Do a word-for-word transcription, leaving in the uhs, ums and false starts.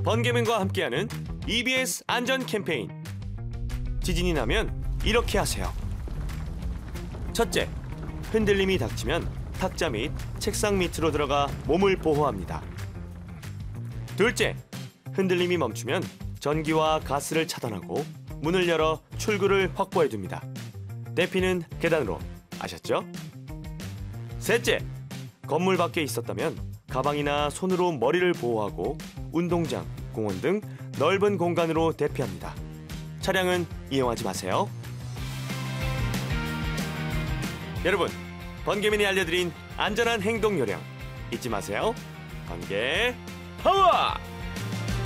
번개맨과 함께하는 이비에스 안전 캠페인. 지진이 나면 이렇게 하세요. 첫째, 흔들림이 닥치면 탁자 및 책상 밑으로 들어가 몸을 보호합니다. 둘째, 흔들림이 멈추면 전기와 가스를 차단하고 문을 열어 출구를 확보해 둡니다. 대피는 계단으로. 아셨죠? 셋째, 건물 밖에 있었다면 가방이나 손으로 머리를 보호하고 운동장, 공원 등 넓은 공간으로 대피합니다. 차량은 이용하지 마세요. 여러분, 번개맨이 알려드린 안전한 행동 요령 잊지 마세요. 번개 파워!